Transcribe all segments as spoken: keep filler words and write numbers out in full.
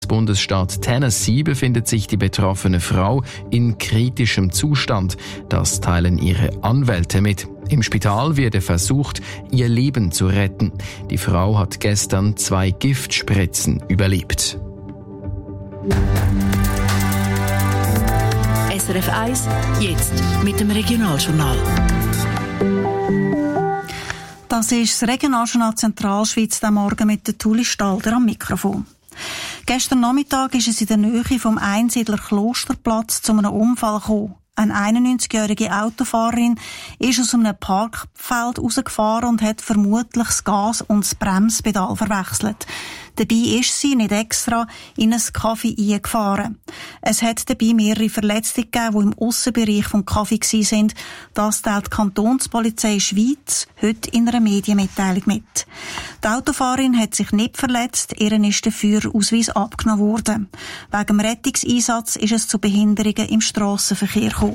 US-Bundesstaat Tennessee befindet sich die betroffene Frau in kritischem Zustand. Das teilen ihre Anwälte mit. Im Spital werde versucht, ihr Leben zu retten. Die Frau hat gestern zwei Giftspritzen überlebt. S R F eins, jetzt mit dem Regionaljournal. Das ist das Regionaljournal Zentralschweiz, der Morgen mit der Tuli Stalder am Mikrofon. Gestern Nachmittag ist es in der Nähe vom Einsiedler Klosterplatz zu einem Unfall gekommen. Eine einundneunzigjährige Autofahrerin ist aus einem Parkfeld rausgefahren und hat vermutlich das Gas und das Bremspedal verwechselt. Dabei ist sie nicht extra in ein Café eingefahren. Es hat dabei mehrere Verletzte gegeben, die im Aussenbereich vom Café waren. Das teilt die Kantonspolizei Schweiz heute in einer Medienmitteilung mit. Die Autofahrerin hat sich nicht verletzt, ihr ist der Führerausweis abgenommen worden. Wegen dem Rettungseinsatz ist es zu Behinderungen im Strassenverkehr gekommen.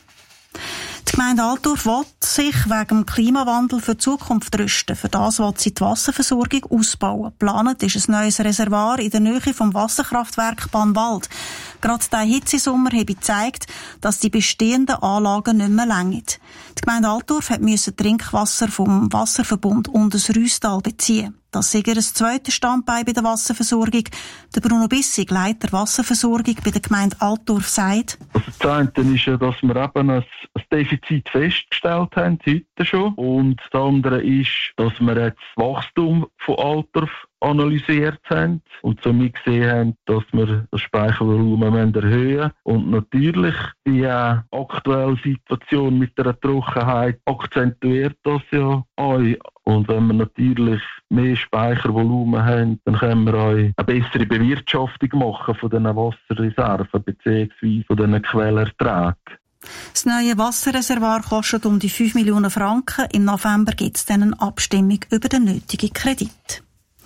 Die Gemeinde Altdorf will sich wegen dem Klimawandel für die Zukunft rüsten. Für das will sie die Wasserversorgung ausbauen. Geplant ist ein neues Reservoir in der Nähe vom Wasserkraftwerk Bannwald. Gerade der Hitzesommer habe gezeigt, dass die bestehenden Anlagen nicht mehr reichen. Die Gemeinde Altdorf musste Trinkwasser vom Wasserverbund Untersrüstal beziehen. Das sei ihr zweites Standbein bei der Wasserversorgung. Der Bruno Bissig, Leiter Wasserversorgung bei der Gemeinde Altdorf, sagt: Also das eine ist ja, dass wir eben ein Defizit festgestellt haben, heute schon. Und das andere ist, dass wir jetzt das Wachstum von Altdorf analysiert haben und somit gesehen haben, dass wir das Speichervolumen erhöhen müssen. Und natürlich die äh, aktuelle Situation mit der Trockenheit akzentuiert das ja auch. Und wenn wir natürlich mehr Speichervolumen haben, dann können wir auch eine bessere Bewirtschaftung machen von diesen Wasserreserven bzw. von diesen Quellerträgen. Das neue Wasserreservoir kostet um die fünf Millionen Franken. Im November gibt es dann eine Abstimmung über den nötigen Kredit.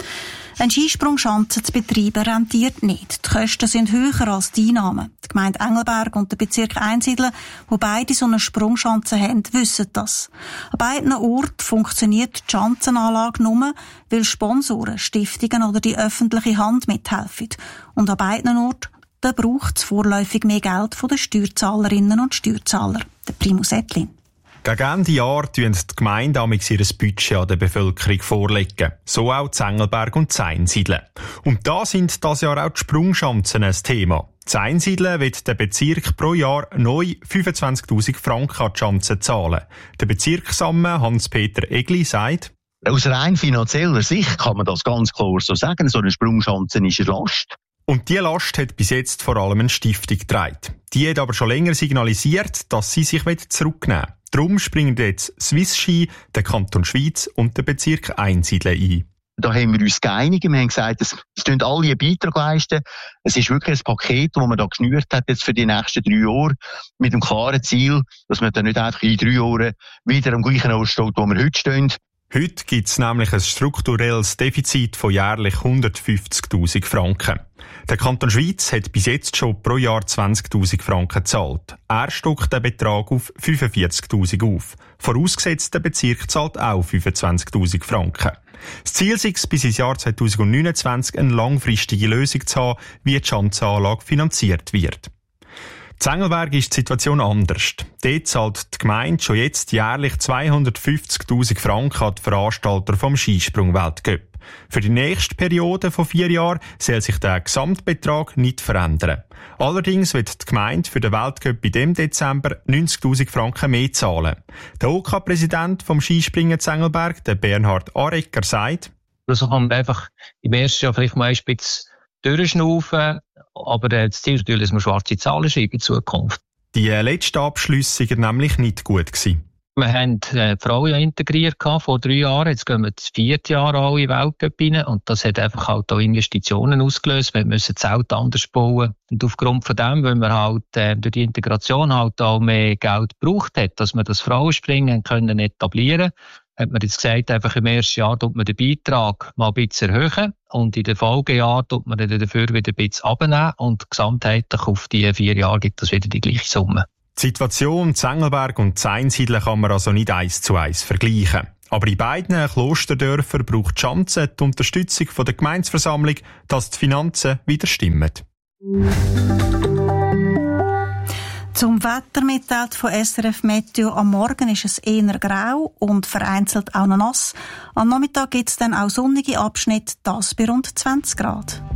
Ein Skisprungschanze zu betreiben rentiert nicht. Die Kosten sind höher als die Einnahmen. Die Gemeinde Engelberg und der Bezirk Einsiedeln, wo beide so eine Sprungschanze haben, wissen das. An beiden Orten funktioniert die Schanzenanlage nur, weil Sponsoren, Stiftungen oder die öffentliche Hand mithelfen. Und an beiden Orten da braucht es vorläufig mehr Geld von den Steuerzahlerinnen und Steuerzahlern. Der Primus Ettlin. Gegen Ende Jahr tun die Gemeinden amigs ihr Budget an der Bevölkerung vorlegen. So auch Engelberg und Einsiedeln. Und da sind das Jahr auch die Sprungschanzen ein Thema. Einsiedeln wird der Bezirk pro Jahr neu fünfundzwanzigtausend Franken an die Schanze zahlen. Der Bezirksamme Hans-Peter Egli sagt: Aus rein finanzieller Sicht kann man das ganz klar so sagen. So eine Sprungschanze ist eine Last. Und diese Last hat bis jetzt vor allem eine Stiftung getragen. Die hat aber schon länger signalisiert, dass sie sich zurücknehmen will. Darum springen jetzt Swiss Ski, der Kanton Schweiz und der Bezirk Einsiedeln ein. Da haben wir uns geeinigt. Wir haben gesagt, es tun alle einen Beitrag leisten. Es ist wirklich ein Paket, das man da geschnürt hat jetzt für die nächsten drei Jahre. Mit dem klaren Ziel, dass man dann nicht einfach in drei Jahren wieder am gleichen Ort steht, wo wir heute stehen. Heute gibt es nämlich ein strukturelles Defizit von jährlich hundertfünfzigtausend Franken. Der Kanton Schweiz hat bis jetzt schon pro Jahr zwanzigtausend Franken gezahlt. Er stockt den Betrag auf fünfundvierzigtausend auf. Vorausgesetzt, der Bezirk zahlt auch fünfundzwanzigtausend Franken. Das Ziel ist es, bis ins Jahr zweitausendneunundzwanzig eine langfristige Lösung zu haben, wie die Schanzenanlage finanziert wird. In Engelberg ist die Situation anders. Dort zahlt die Gemeinde schon jetzt jährlich zweihundertfünfzigtausend Franken an die Veranstalter vom Skisprung-Weltcup. Für die nächste Periode von vier Jahren soll sich der Gesamtbetrag nicht verändern. Allerdings wird die Gemeinde für den Weltcup in diesem Dezember neunzigtausend Franken mehr zahlen. Der O K-Präsident vom Skispringen in Engelberg, der Bernhard Arecker, sagt: Also kann man einfach im ersten Jahr vielleicht mal ein bisschen durchschnaufen, aber das Ziel ist natürlich, dass wir schwarze Zahlen schreiben in Zukunft. Die letzten Abschlüsse waren nämlich nicht gut gewesen. Wir haben äh, die Frauen ja integriert vor drei Jahren. Jetzt gehen wir das vierte Jahr alle in den Weltcup rein. Und das hat einfach halt auch Investitionen ausgelöst. Wir müssen Zelt anders bauen. Und aufgrund von dem, weil wir halt äh, durch die Integration halt auch mehr Geld gebraucht hat, dass wir das Frauenspringen können etablieren, hat man jetzt gesagt, einfach im ersten Jahr tut man den Beitrag mal ein bisschen erhöhen. Und in den Folgejahren tut man dann dafür wieder ein bisschen abnehmen. Und gesamtheitlich auf die vier Jahre gibt es wieder die gleiche Summe. Die Situation in Engelberg und Einsiedeln kann man also nicht eins zu eins vergleichen. Aber in beiden Klosterdörfern braucht die Schanze die Unterstützung der Gemeindeversammlung, dass die Finanzen wieder stimmen. Zum Wetter mitteilt von S R F Meteo. Am Morgen ist es eher grau und vereinzelt auch noch nass. Am Nachmittag gibt es dann auch sonnige Abschnitte, das bei rund zwanzig Grad.